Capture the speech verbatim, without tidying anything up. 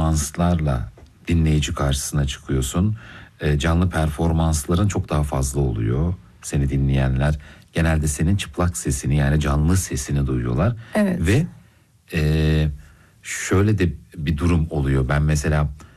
performanslarla dinleyici karşısına çıkıyorsun. E, canlı performansların çok daha fazla oluyor. Seni dinleyenler genelde senin çıplak sesini, yani canlı sesini duyuyorlar. Evet. Ve e, şöyle de bir durum oluyor. Ben mesela